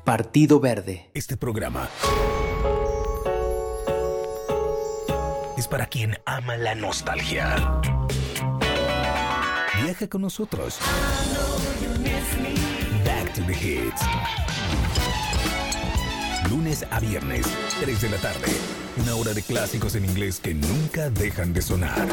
Partido Verde. Este programa es para quien ama la nostalgia. Viaja con nosotros. Back to the Hits. Lunes a viernes, 3 de la tarde. Una hora de clásicos en inglés que nunca dejan de sonar.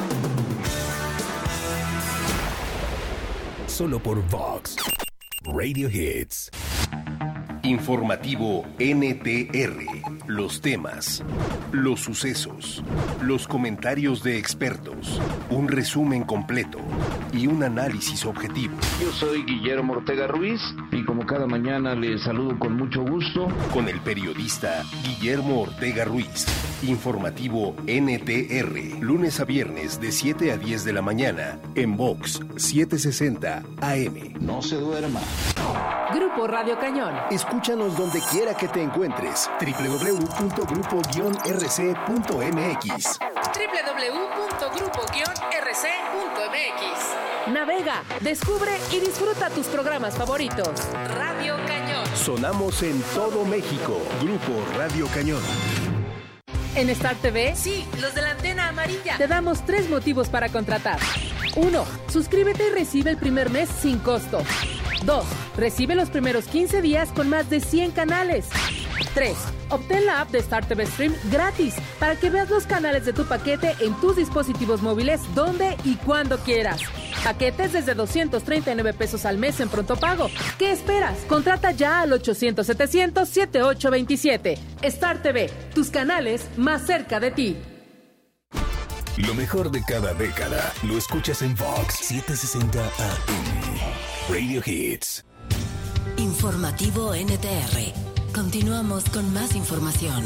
Solo por Vox Radio Hits. Informativo NTR. Los temas, los sucesos, los comentarios de expertos, un resumen completo y un análisis objetivo. Yo soy Guillermo Ortega Ruiz y como cada mañana les saludo con mucho gusto. Con el periodista Guillermo Ortega Ruiz. Informativo NTR. Lunes a viernes de 7 a 10 de la mañana en Vox 760 AM. No se duerma. Grupo Radio Cañón. Escúchanos donde quiera que te encuentres. www.grupo-rc.mx. www.grupo-rc.mx. Navega, descubre y disfruta tus programas favoritos. Radio Cañón. Sonamos en todo México. Grupo Radio Cañón. En Star TV, sí, los de la antena amarilla. Te damos 3 motivos para contratar. 1. Suscríbete y recibe el primer mes sin costo. 2. Recibe los primeros 15 días con más de 100 canales. 3. Obtén la app de Star TV Stream gratis para que veas los canales de tu paquete en tus dispositivos móviles donde y cuando quieras. Paquetes desde 239 pesos al mes en pronto pago. ¿Qué esperas? Contrata ya al 800-700-7827. Star TV, tus canales más cerca de ti. Lo mejor de cada década lo escuchas en Vox 760 AM. Radio Hits. Informativo NTR. Continuamos con más información.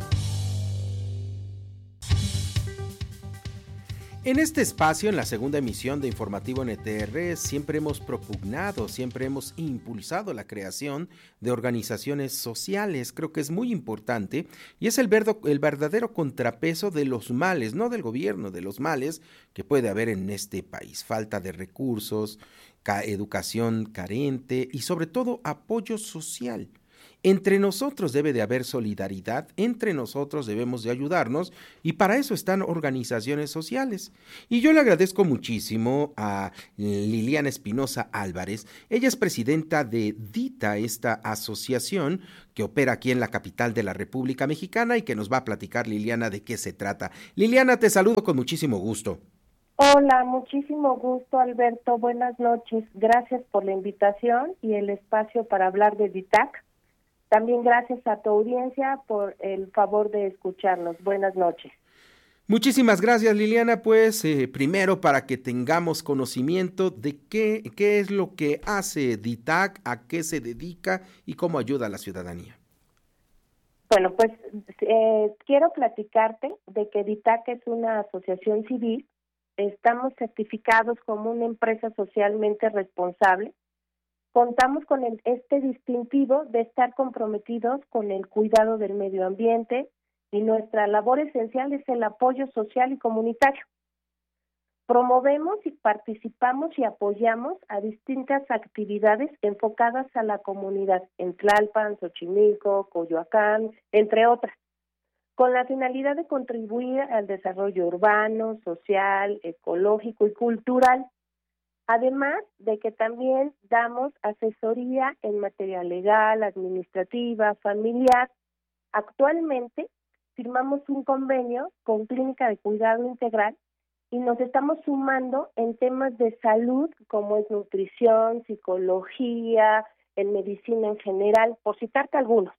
En este espacio, en la segunda emisión de Informativo NTR, siempre hemos propugnado, siempre hemos impulsado la creación de organizaciones sociales. Creo que es muy importante y es el verdadero contrapeso de los males, no del gobierno, de los males que puede haber en este país. Falta de recursos, educación carente y sobre todo apoyo social. Entre nosotros debe de haber solidaridad, entre nosotros debemos de ayudarnos y para eso están organizaciones sociales. Y yo le agradezco muchísimo a Liliana Espinosa Álvarez. Ella es presidenta de DITA, esta asociación que opera aquí en la capital de la República Mexicana y que nos va a platicar, Liliana, de qué se trata. Liliana, te saludo con muchísimo gusto. Hola, muchísimo gusto, Alberto. Buenas noches. Gracias por la invitación y el espacio para hablar de DITAC. También gracias a tu audiencia por el favor de escucharnos. Buenas noches. Muchísimas gracias, Liliana. Pues primero para que tengamos conocimiento de qué es lo que hace DITAC, a qué se dedica y cómo ayuda a la ciudadanía. Bueno, pues quiero platicarte de que DITAC es una asociación civil. Estamos certificados como una empresa socialmente responsable. Contamos con este distintivo de estar comprometidos con el cuidado del medio ambiente y nuestra labor esencial es el apoyo social y comunitario. Promovemos y participamos y apoyamos a distintas actividades enfocadas a la comunidad en Tlalpan, Xochimilco, Coyoacán, entre otras, con la finalidad de contribuir al desarrollo urbano, social, ecológico y cultural. Además de que también damos asesoría en materia legal, administrativa, familiar. Actualmente firmamos un convenio con Clínica de Cuidado Integral y nos estamos sumando en temas de salud como es nutrición, psicología, en medicina en general, por citarte algunos.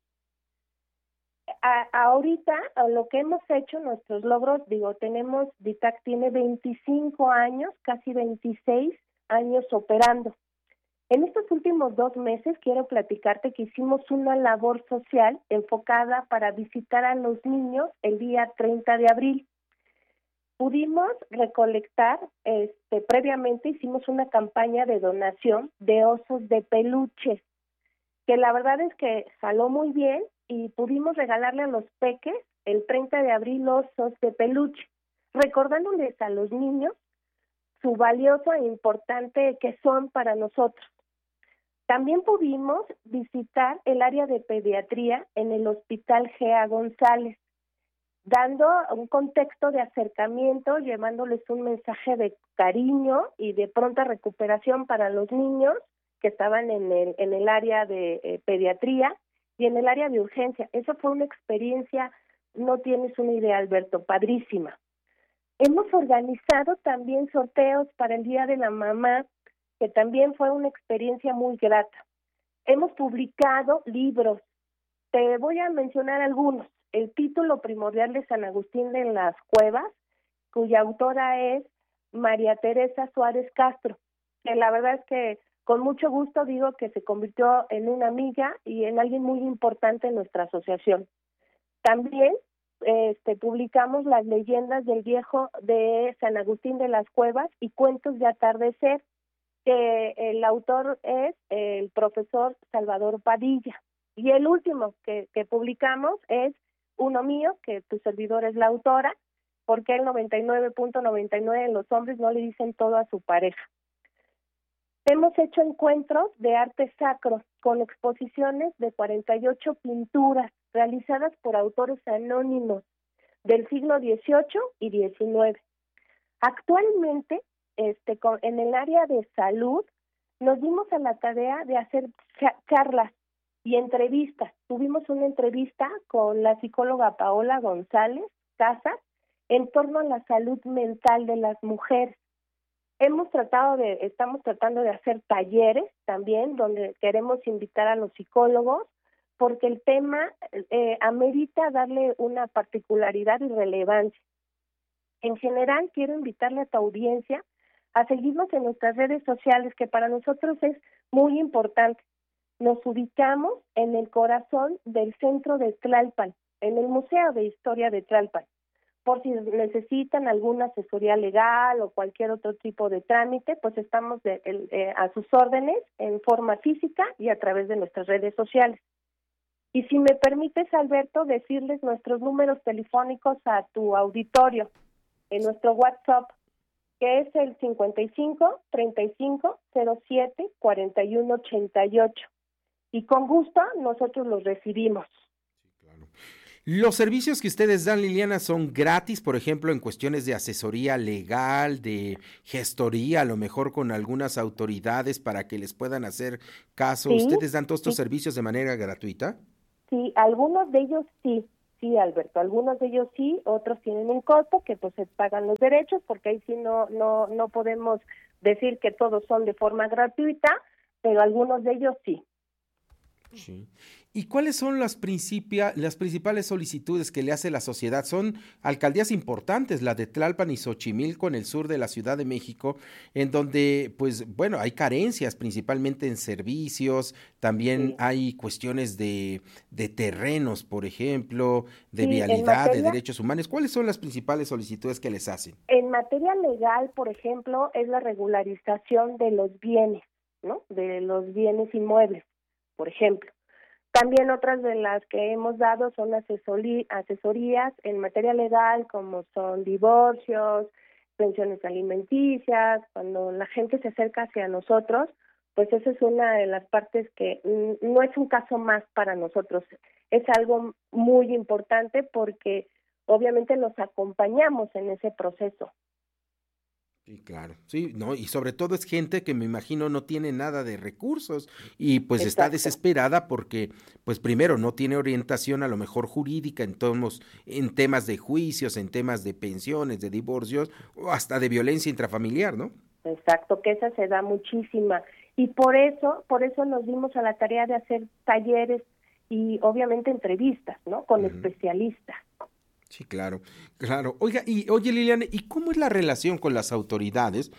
Ahorita, lo que hemos hecho, nuestros logros, DITAC tiene 25 años, casi 26 años operando. En estos últimos 2 meses quiero platicarte que hicimos una labor social enfocada para visitar a los niños el día 30 de abril. Pudimos recolectar, previamente hicimos una campaña de donación de osos de peluche, que la verdad es que jaló muy bien y pudimos regalarle a los peques el 30 de abril osos de peluche, recordándoles a los niños su valioso e importante que son para nosotros. También pudimos visitar el área de pediatría en el Hospital Gea González, dando un contexto de acercamiento, llevándoles un mensaje de cariño y de pronta recuperación para los niños que estaban en el área de pediatría y en el área de urgencia. Eso fue una experiencia, no tienes una idea, Alberto, padrísima. Hemos organizado también sorteos para el Día de la Mamá, que también fue una experiencia muy grata. Hemos publicado libros. Te voy a mencionar algunos. El título primordial de San Agustín de las Cuevas, cuya autora es María Teresa Suárez Castro, que la verdad es que con mucho gusto digo que se convirtió en una amiga y en alguien muy importante en nuestra asociación. También publicamos las leyendas del viejo de San Agustín de las Cuevas y cuentos de atardecer, que el autor es el profesor Salvador Padilla. Y el último que publicamos es uno mío, que tu servidor es la autora, porque el 99.99 de los hombres no le dicen todo a su pareja. Hemos hecho encuentros de arte sacro con exposiciones de 48 pinturas realizadas por autores anónimos del siglo XVIII y XIX. Actualmente, en el área de salud, nos dimos a la tarea de hacer charlas y entrevistas. Tuvimos una entrevista con la psicóloga Paola González Casas en torno a la salud mental de las mujeres. Estamos tratando de hacer talleres también, donde queremos invitar a los psicólogos, porque el tema amerita darle una particularidad y relevancia. En general, quiero invitarle a tu audiencia a seguirnos en nuestras redes sociales, que para nosotros es muy importante. Nos ubicamos en el corazón del centro de Tlalpan, en el Museo de Historia de Tlalpan. Por si necesitan alguna asesoría legal o cualquier otro tipo de trámite, pues estamos a sus órdenes en forma física y a través de nuestras redes sociales. Y si me permites, Alberto, decirles nuestros números telefónicos a tu auditorio en nuestro WhatsApp, que es el 55 35 07 41 88. Y con gusto nosotros los recibimos. Sí, claro. Los servicios que ustedes dan, Liliana, son gratis, por ejemplo, en cuestiones de asesoría legal, de gestoría, a lo mejor con algunas autoridades para que les puedan hacer caso. Sí, ¿Ustedes dan todos estos servicios de manera gratuita? Sí, algunos de ellos sí, Alberto, algunos de ellos sí, otros tienen un costo que pues se pagan los derechos, porque ahí sí no podemos decir que todos son de forma gratuita, pero algunos de ellos sí. Sí. ¿Y cuáles son las principales solicitudes que le hace la sociedad? Son alcaldías importantes, la de Tlalpan y Xochimilco en el sur de la Ciudad de México, en donde, pues, bueno, hay carencias principalmente en servicios, también hay cuestiones de terrenos, por ejemplo, de vialidad, de derechos humanos. ¿Cuáles son las principales solicitudes que les hacen? En materia legal, por ejemplo, es la regularización de los bienes, ¿no? De los bienes inmuebles, por ejemplo. También otras de las que hemos dado son asesorías en materia legal, como son divorcios, pensiones alimenticias. Cuando la gente se acerca hacia nosotros, pues esa es una de las partes que no es un caso más para nosotros, es algo muy importante porque obviamente los acompañamos en ese proceso. Sí, claro, sí, no, y sobre todo es gente que me imagino no tiene nada de recursos y pues está desesperada porque, pues primero no tiene orientación a lo mejor jurídica en temas de juicios, en temas de pensiones, de divorcios o hasta de violencia intrafamiliar, ¿no? Exacto, que esa se da muchísima y por eso nos dimos a la tarea de hacer talleres y obviamente entrevistas, ¿no? Con especialistas. Sí, claro. Oye, Liliana, ¿y cómo es la relación con las autoridades?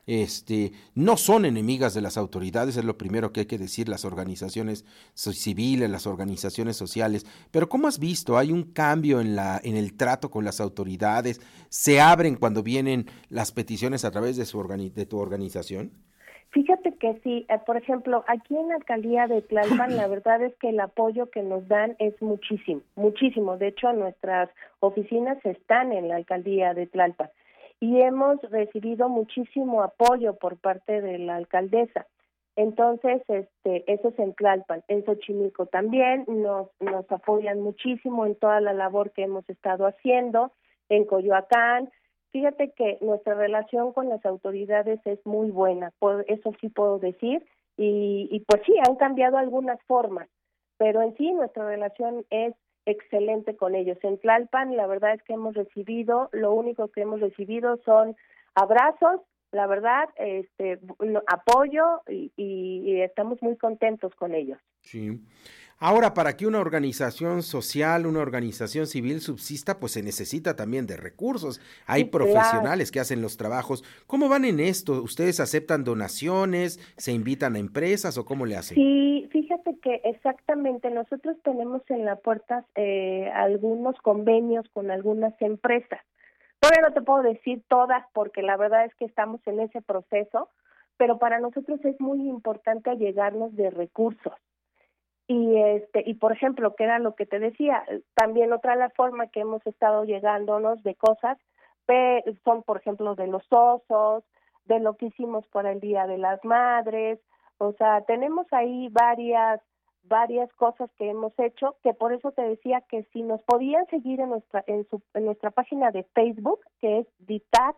No son enemigas de las autoridades, es lo primero que hay que decir, las organizaciones civiles, las organizaciones sociales, pero ¿cómo has visto? ¿Hay un cambio en el trato con las autoridades? ¿Se abren cuando vienen las peticiones a través de tu organización? Fíjate que sí, por ejemplo, aquí en la alcaldía de Tlalpan, la verdad es que el apoyo que nos dan es muchísimo. De hecho, nuestras oficinas están en la alcaldía de Tlalpan y hemos recibido muchísimo apoyo por parte de la alcaldesa. Entonces, eso es en Tlalpan. En Xochimilco también nos apoyan muchísimo en toda la labor que hemos estado haciendo. En Coyoacán, fíjate que nuestra relación con las autoridades es muy buena, eso sí puedo decir, y pues sí, han cambiado algunas formas, pero en sí nuestra relación es excelente con ellos. En Tlalpan, la verdad es que lo único que hemos recibido son abrazos, la verdad, apoyo y estamos muy contentos con ellos. Sí. Ahora, para que una organización social, una organización civil subsista, pues se necesita también de recursos. Hay profesionales que hacen los trabajos. ¿Cómo van en esto? ¿Ustedes aceptan donaciones? ¿Se invitan a empresas o cómo le hacen? Sí, fíjate que exactamente nosotros tenemos en la puerta algunos convenios con algunas empresas. Todavía no te puedo decir todas porque la verdad es que estamos en ese proceso, pero para nosotros es muy importante allegarnos de recursos. Y por ejemplo, que era lo que te decía, también otra la forma que hemos estado llegándonos de cosas son, por ejemplo, de los osos, de lo que hicimos para el Día de las Madres. O sea, tenemos ahí varias cosas que hemos hecho, que por eso te decía que si nos podían seguir en nuestra página de Facebook, que es ditac.ac,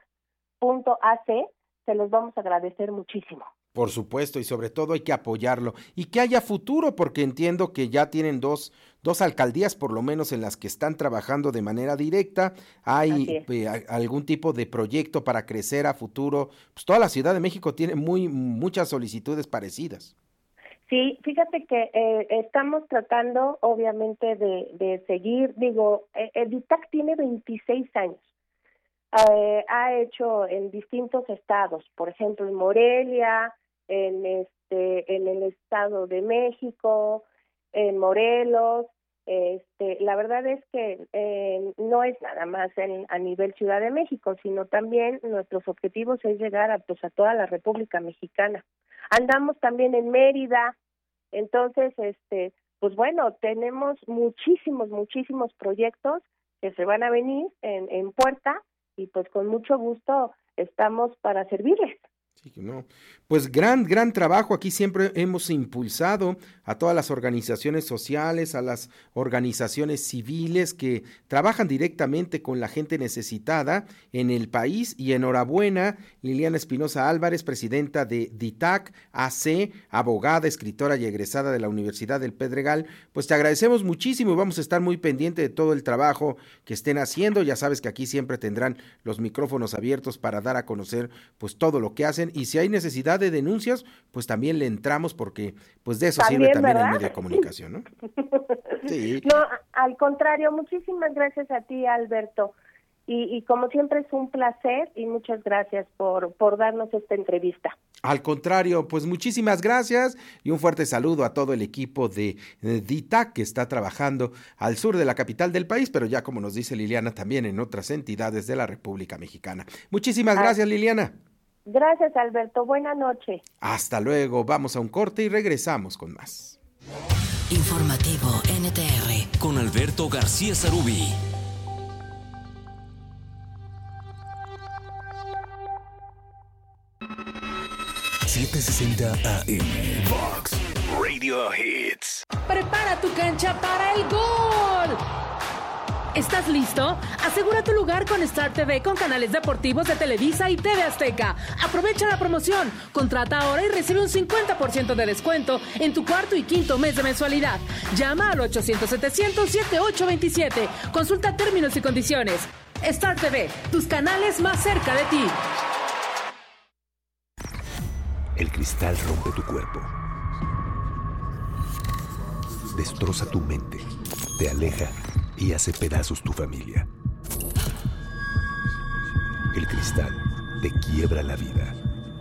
se los vamos a agradecer muchísimo. Por supuesto, y sobre todo hay que apoyarlo y que haya futuro, porque entiendo que ya tienen dos alcaldías por lo menos en las que están trabajando de manera directa. Hay algún tipo de proyecto para crecer a futuro. Pues toda la Ciudad de México tiene muchas solicitudes parecidas. Sí, fíjate que estamos tratando obviamente de seguir, el DITAC tiene 26 años. Ha hecho en distintos estados, por ejemplo en Morelia, en el Estado de México, en Morelos. La verdad es que no es nada más a nivel Ciudad de México, sino también nuestros objetivos es llegar a toda la República Mexicana. Andamos también en Mérida, entonces pues bueno, tenemos muchísimos proyectos que se van a venir en puerta. Y pues con mucho gusto estamos para servirles. Sí, no. Pues gran trabajo. Aquí siempre hemos impulsado a todas las organizaciones sociales, a las organizaciones civiles que trabajan directamente con la gente necesitada en el país. Y enhorabuena, Liliana Espinosa Álvarez, presidenta de DITAC AC, abogada, escritora y egresada de la Universidad del Pedregal. Pues te agradecemos muchísimo y vamos a estar muy pendiente de todo el trabajo que estén haciendo. Ya sabes que aquí siempre tendrán los micrófonos abiertos para dar a conocer pues todo lo que hacen. Y si hay necesidad de denuncias, pues también le entramos porque pues de eso sirve también el medio de comunicación, ¿no? Sí. No, al contrario, muchísimas gracias a ti, Alberto. Y como siempre es un placer y muchas gracias por darnos esta entrevista. Al contrario, pues muchísimas gracias y un fuerte saludo a todo el equipo de DITAC que está trabajando al sur de la capital del país, pero ya como nos dice Liliana, también en otras entidades de la República Mexicana. Muchísimas gracias, Liliana. Gracias, Alberto. Buena noche. Hasta luego. Vamos a un corte y regresamos con más. Informativo NTR con Alberto García Sarubí. ...760 AM... Vox Radio Hits. Prepara tu cancha para el gol. ¿Estás listo? Asegura tu lugar con Star TV con canales deportivos de Televisa y TV Azteca. Aprovecha la promoción. Contrata ahora y recibe un 50% de descuento en tu cuarto y quinto mes de mensualidad. Llama al 800-700-7827. Consulta términos y condiciones. Star TV, tus canales más cerca de ti. El cristal rompe tu cuerpo. Destroza tu mente. Te aleja y hace pedazos tu familia. El cristal te quiebra la vida.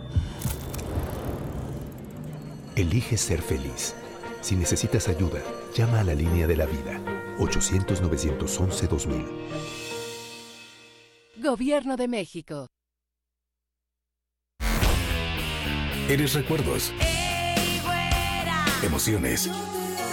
Elige ser feliz. Si necesitas ayuda, llama a la línea de la vida. 800-911-2000. Gobierno de México. Eres recuerdos, emociones,